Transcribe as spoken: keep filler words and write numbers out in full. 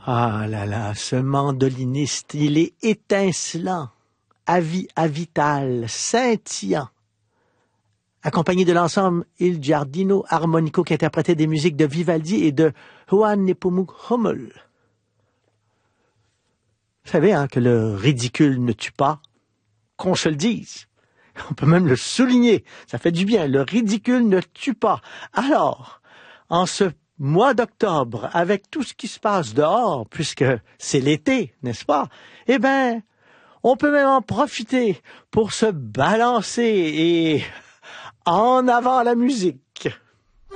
Ah là là, ce mandoliniste, il est étincelant, avi avital, scintillant. Accompagné de l'ensemble Il Giardino Armonico qui interprétait des musiques de Vivaldi et de Johann Nepomuk Hummel. Vous savez hein, que le ridicule ne tue pas, qu'on se le dise. On peut même le souligner, ça fait du bien, le ridicule ne tue pas. Alors, en ce mois d'octobre, avec tout ce qui se passe dehors, puisque c'est l'été, n'est-ce pas? Eh ben, on peut même en profiter pour se balancer et en avant la musique.